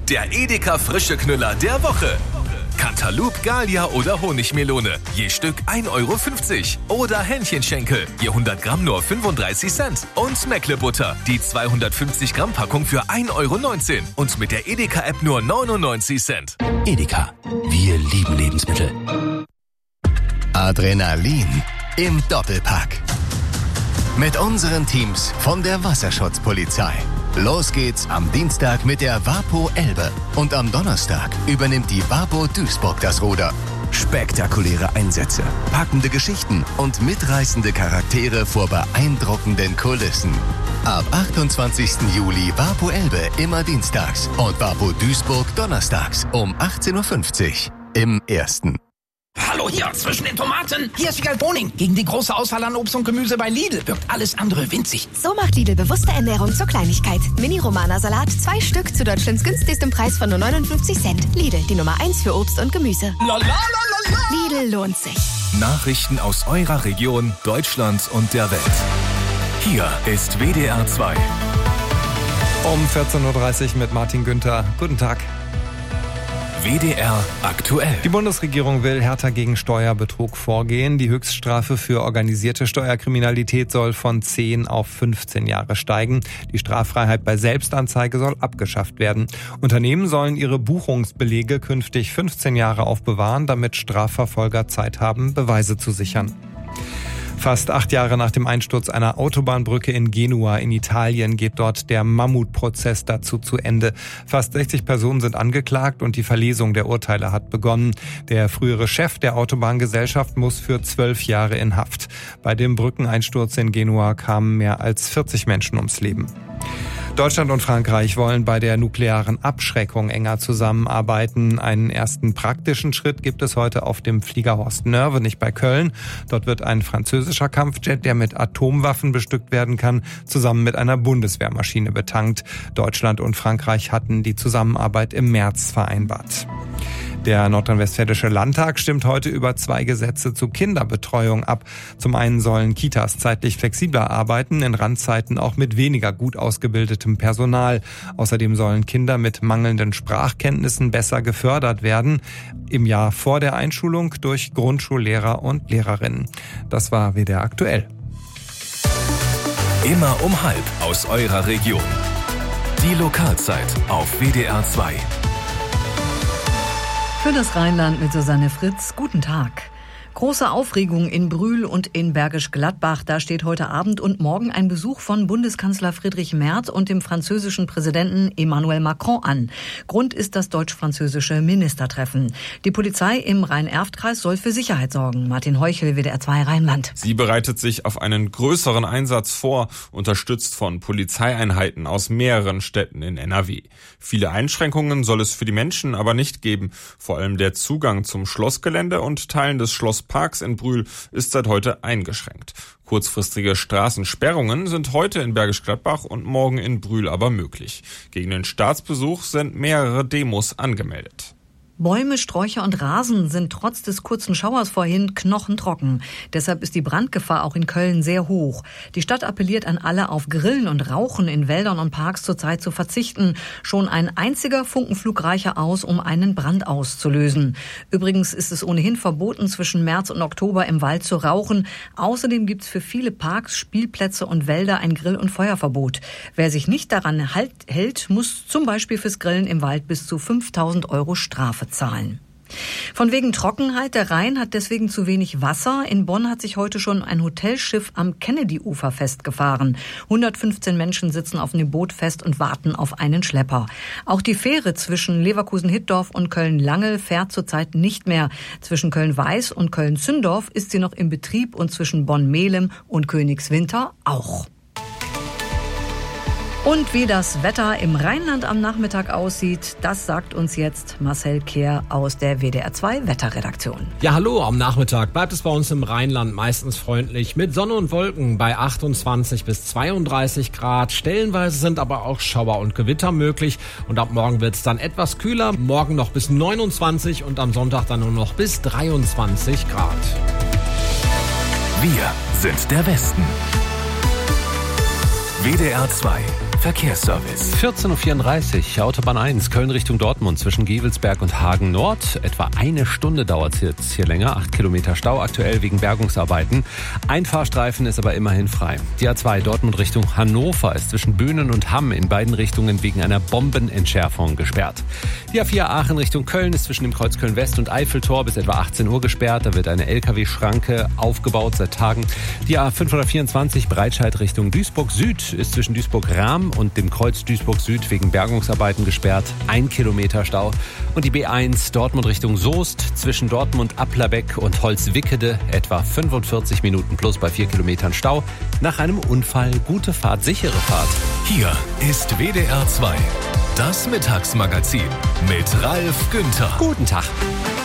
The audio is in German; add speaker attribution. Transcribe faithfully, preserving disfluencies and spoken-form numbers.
Speaker 1: Der Edeka frische Knüller der Woche. Cantaloupe, Gallia oder Honigmelone. Je Stück ein Euro fünfzig. Oder Hähnchenschenkel. Je hundert Gramm nur fünfunddreißig Cent. Und Meckle-Butter. Die zweihundertfünfzig Gramm Packung für ein Euro neunzehn. Und mit der Edeka-App nur neunundneunzig Cent.
Speaker 2: Edeka. Wir lieben Lebensmittel. Adrenalin im Doppelpack. Mit unseren Teams von der Wasserschutzpolizei. Los geht's am Dienstag mit der Wapo Elbe. Und am Donnerstag übernimmt die Wapo Duisburg das Ruder. Spektakuläre Einsätze, packende Geschichten und mitreißende Charaktere vor beeindruckenden Kulissen. Ab achtundzwanzigsten Juli Wapo Elbe immer dienstags und Wapo Duisburg donnerstags um achtzehn Uhr fünfzig im Ersten.
Speaker 3: Hallo hier, zwischen den Tomaten. Hier ist Wiegald Boning. Gegen die große Auswahl an Obst und Gemüse bei Lidl wirkt alles andere winzig.
Speaker 4: So macht Lidl bewusste Ernährung zur Kleinigkeit. Mini-Romana-Salat, zwei Stück zu Deutschlands günstigstem Preis von nur neunundfünfzig Cent. Lidl, die Nummer eins für Obst und Gemüse.
Speaker 3: La, la, la, la, la.
Speaker 4: Lidl lohnt sich.
Speaker 1: Nachrichten aus eurer Region, Deutschland und der Welt. Hier ist W D R zwei.
Speaker 5: Um vierzehn Uhr dreißig mit Martin Günther. Guten Tag.
Speaker 1: W D R aktuell.
Speaker 5: Die Bundesregierung will härter gegen Steuerbetrug vorgehen. Die Höchststrafe für organisierte Steuerkriminalität soll von zehn auf fünfzehn Jahre steigen. Die Straffreiheit bei Selbstanzeige soll abgeschafft werden. Unternehmen sollen ihre Buchungsbelege künftig fünfzehn Jahre aufbewahren, damit Strafverfolger Zeit haben, Beweise zu sichern. Fast acht Jahre nach dem Einsturz einer Autobahnbrücke in Genua in Italien geht dort der Mammutprozess dazu zu Ende. Fast sechzig Personen sind angeklagt und die Verlesung der Urteile hat begonnen. Der frühere Chef der Autobahngesellschaft muss für zwölf Jahre in Haft. Bei dem Brückeneinsturz in Genua kamen mehr als vierzig Menschen ums Leben. Deutschland und Frankreich wollen bei der nuklearen Abschreckung enger zusammenarbeiten. Einen ersten praktischen Schritt gibt es heute auf dem Flieger Horst Nörve, nicht bei Köln. Dort wird ein französischer Kampfjet, der mit Atomwaffen bestückt werden kann, zusammen mit einer Bundeswehrmaschine betankt. Deutschland und Frankreich hatten die Zusammenarbeit im März vereinbart. Der nordrhein-westfälische Landtag stimmt heute über zwei Gesetze zur Kinderbetreuung ab. Zum einen sollen Kitas zeitlich flexibler arbeiten, in Randzeiten auch mit weniger gut ausgebildetem Personal. Außerdem sollen Kinder mit mangelnden Sprachkenntnissen besser gefördert werden, im Jahr vor der Einschulung durch Grundschullehrer und Lehrerinnen. Das war W D R aktuell.
Speaker 1: Immer um halb aus eurer Region. Die Lokalzeit auf W D R zwei.
Speaker 6: Für das Rheinland mit Susanne Fritz, guten Tag. Große Aufregung in Brühl und in Bergisch Gladbach. Da steht heute Abend und morgen ein Besuch von Bundeskanzler Friedrich Merz und dem französischen Präsidenten Emmanuel Macron an. Grund ist das deutsch-französische Ministertreffen. Die Polizei im Rhein-Erft-Kreis soll für Sicherheit sorgen. Martin Heuchel, W D R zwei Rheinland.
Speaker 7: Sie bereitet sich auf einen größeren Einsatz vor, unterstützt von Polizeieinheiten aus mehreren Städten in N R W. Viele Einschränkungen soll es für die Menschen aber nicht geben. Vor allem der Zugang zum Schlossgelände und Teilen des Schlossparks in Brühl ist seit heute eingeschränkt. Kurzfristige Straßensperrungen sind heute in Bergisch Gladbach und morgen in Brühl aber möglich. Gegen den Staatsbesuch sind mehrere Demos angemeldet.
Speaker 6: Bäume, Sträucher und Rasen sind trotz des kurzen Schauers vorhin knochentrocken. Deshalb ist die Brandgefahr auch in Köln sehr hoch. Die Stadt appelliert an alle, auf Grillen und Rauchen in Wäldern und Parks zurzeit zu verzichten. Schon ein einziger Funkenflug reiche aus, um einen Brand auszulösen. Übrigens ist es ohnehin verboten, zwischen März und Oktober im Wald zu rauchen. Außerdem gibt es für viele Parks, Spielplätze und Wälder ein Grill- und Feuerverbot. Wer sich nicht daran halt, hält, muss zum Beispiel fürs Grillen im Wald bis zu fünftausend Euro Strafe zahlen. Von wegen Trockenheit, der Rhein hat deswegen zu wenig Wasser. In Bonn hat sich heute schon ein Hotelschiff am Kennedy-Ufer festgefahren. hundertfünfzehn Menschen sitzen auf dem Boot fest und warten auf einen Schlepper. Auch die Fähre zwischen Leverkusen-Hittorf und Köln-Langel fährt zurzeit nicht mehr. Zwischen Köln-Weiß und Köln-Zündorf ist sie noch in Betrieb und zwischen Bonn-Melem und Königswinter auch. Und wie das Wetter im Rheinland am Nachmittag aussieht, das sagt uns jetzt Marcel Kehr aus der W D R zwei Wetterredaktion.
Speaker 8: Ja, hallo, am Nachmittag bleibt es bei uns im Rheinland meistens freundlich mit Sonne und Wolken bei achtundzwanzig bis zweiunddreißig Grad. Stellenweise sind aber auch Schauer und Gewitter möglich und ab morgen wird es dann etwas kühler. Morgen noch bis neunundzwanzig und am Sonntag dann nur noch bis dreiundzwanzig Grad.
Speaker 1: Wir sind der Westen. W D R zwei Verkehrsservice.
Speaker 9: vierzehn Uhr vierunddreißig, Autobahn eins, Köln Richtung Dortmund zwischen Gevelsberg und Hagen Nord. Etwa eine Stunde dauert es jetzt hier länger. Acht Kilometer Stau aktuell wegen Bergungsarbeiten. Ein Fahrstreifen ist aber immerhin frei. Die A zwei Dortmund Richtung Hannover ist zwischen Böhnen und Hamm in beiden Richtungen wegen einer Bombenentschärfung gesperrt. Die A vier Aachen Richtung Köln ist zwischen dem Kreuz Köln West und Eiffeltor bis etwa achtzehn Uhr gesperrt. Da wird eine L K W-Schranke aufgebaut seit Tagen. Die A fünfhundertvierundzwanzig Breitscheid Richtung Duisburg Süd ist zwischen Duisburg-Rahm und dem Kreuz Duisburg Süd wegen Bergungsarbeiten gesperrt. Ein Kilometer Stau. Und die B eins Dortmund Richtung Soest zwischen Dortmund-Applerbeck und Holzwickede etwa fünfundvierzig Minuten plus bei vier Kilometern Stau. Nach einem Unfall gute Fahrt, sichere Fahrt.
Speaker 1: Hier ist W D R zwei, das Mittagsmagazin mit Ralf Günther.
Speaker 9: Guten Tag.